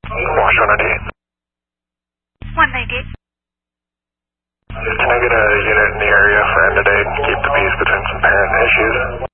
Wash 198. 198. Can I get a unit in the area for end of day to keep the peace between some parent issues?